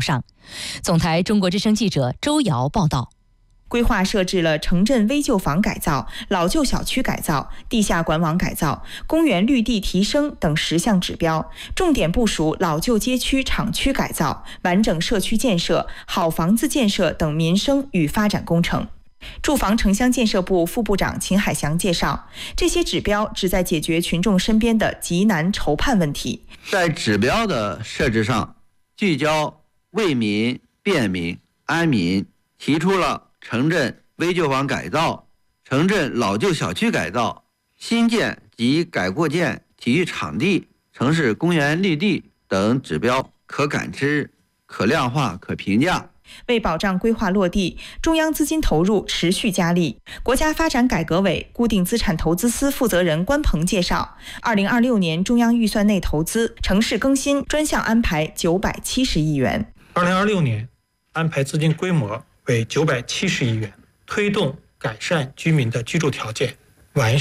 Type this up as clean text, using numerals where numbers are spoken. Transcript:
上。总台中国之声记者周瑶报道。 规划设置了城镇危旧房改造、老旧小区改造、地下管网改造、公园绿地提升等10项指标，重点部署老旧街区、厂区改造、完整社区建设、好房子建设等民生与发展工程。住房城乡建设部副部长秦海祥介绍，这些指标旨在解决群众身边的急难愁盼问题。 在指标的设置上，聚焦为民、便民、安民，提出了城镇危旧房改造、城镇老旧小区改造、新建及改扩建体育场地、城市公园绿地等指标，可感知、可量化、可评价。 为保障规划落地，中央资金投入持续加力。国家发展改革委固定资产投资司负责人关鹏介绍，2026年中央预算内投资城市更新专项安排970亿元。 2026年安排资金规模为970亿元，推动改善居民的居住条件，